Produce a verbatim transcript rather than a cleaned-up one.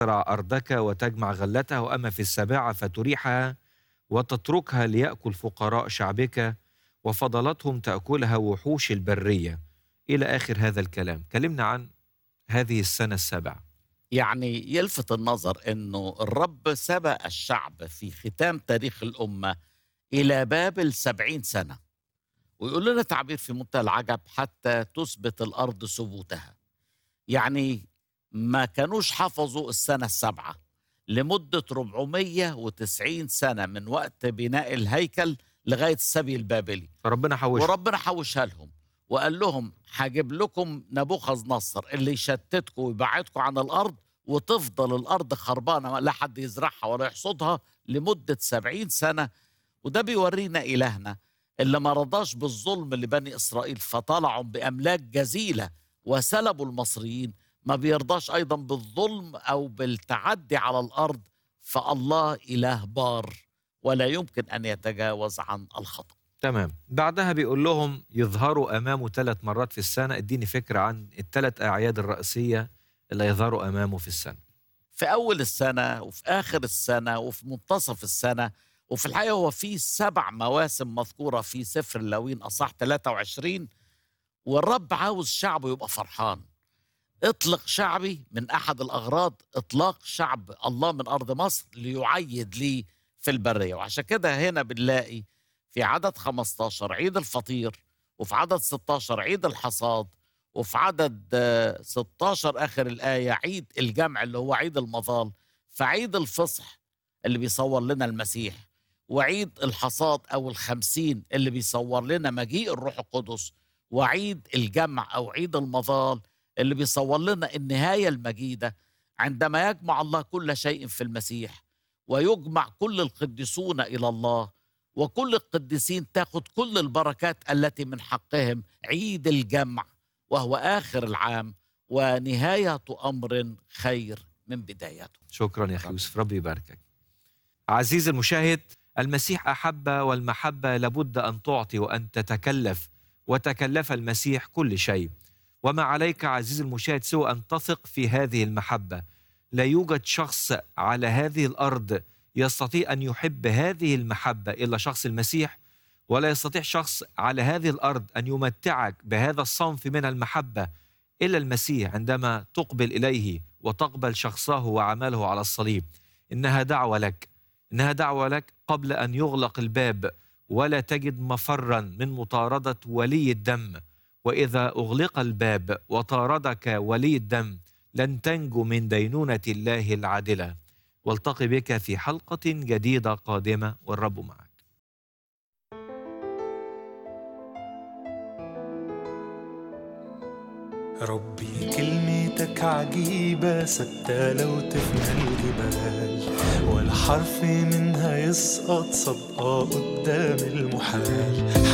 تزرع أرضك وتجمع غلتها، وأما في السابعة فتريحها وتتركها ليأكل فقراء شعبك، وفضلتهم تأكلها وحوش البرية. إلى آخر هذا الكلام. كلمنا عن هذه السنة السابعة. يعني يلفت النظر انه الرب سبق الشعب في ختام تاريخ الامه الى بابل سبعين سنه، ويقول لنا تعبير في منتهى العجب: حتى تثبت الارض ثبوتها. يعني ما كانوش حفظوا السنه السابعه لمده أربعمائة وتسعين سنه من وقت بناء الهيكل لغايه السبي البابلي، فربنا حوشها. وربنا حوشها لهم وقال لهم: هجيب لكم نبوخذ نصر اللي يشتتكم ويبعدكم عن الارض، وتفضل الارض خربانه لا حد يزرعها ولا يحصدها لمده سبعين سنه. وده بيورينا الهنا اللي ما رضاش بالظلم لبني اسرائيل فطلعوا باملاك جزيله وسلبوا المصريين، ما بيرضاش ايضا بالظلم او بالتعدي على الارض. فالله اله بار ولا يمكن ان يتجاوز عن الخطأ. تمام. بعدها بيقول لهم يظهروا أمامه ثلاث مرات في السنة. اديني فكرة عن الثلاث أعياد الرئيسية اللي يظهروا أمامه في السنة. في أول السنة وفي آخر السنة وفي منتصف السنة. وفي الحقيقة هو في سبع مواسم مذكورة في سفر اللاويين أصح ثلاثة وعشرين. والرب عاوز شعبه يبقى فرحان. اطلق شعبي من أحد الأغراض إطلاق شعب الله من أرض مصر ليعيد لي في البرية. وعشان كده هنا بنلاقي في عدد خمستاشر عيد الفطير، وفي عدد ستاشر عيد الحصاد، وفي عدد آه، ستاشر آخر الآية عيد الجمع اللي هو عيد المظال. فعيد الفصح اللي بيصور لنا المسيح، وعيد الحصاد أو الخمسين اللي بيصور لنا مجيء الروح القدس، وعيد الجمع أو عيد المظال اللي بيصور لنا النهاية المجيدة عندما يجمع الله كل شيء في المسيح، ويجمع كل القديسون إلى الله، وكل القديسين تاخد كل البركات التي من حقهم. عيد الجمع وهو آخر العام ونهاية أمر خير من بدايته. شكرا يا أخي يوسف، ربي يباركك. عزيزي المشاهد، المسيح أحب، والمحبة لابد أن تعطي وأن تتكلف، وتكلف المسيح كل شيء. وما عليك عزيزي المشاهد سوى أن تثق في هذه المحبة. لا يوجد شخص على هذه الأرض يستطيع أن يحب هذه المحبة إلا شخص المسيح، ولا يستطيع شخص على هذه الأرض أن يمتعك بهذا الصنف من المحبة إلا المسيح، عندما تقبل إليه وتقبل شخصه وعمله على الصليب. إنها دعوة لك، إنها دعوة لك قبل أن يغلق الباب، ولا تجد مفرا من مطاردة ولي الدم. وإذا أغلق الباب وطاردك ولي الدم لن تنجو من دينونة الله العادلة. والتقي بك في حلقة جديدة قادمة، والرب معك. ربي كلمتك عجيبة ثابتة لو تفنى الجبال، ولا حرف منها يسقط صدقة قدام المحال.